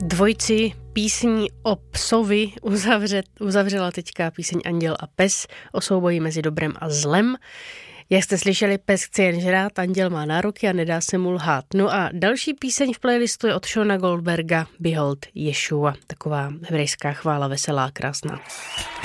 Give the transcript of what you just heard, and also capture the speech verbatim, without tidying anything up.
Dvojici písní o psovi uzavře, uzavřela teďka píseň Anděl a pes o souboji mezi dobrem a zlem. Jak jste slyšeli, pes chce jen žrát, anděl má nároky a nedá se mu lhát. No a další píseň v playlistu je od Shona Goldberga Behold Ješua. Taková hebrejská chvála, veselá, krásná.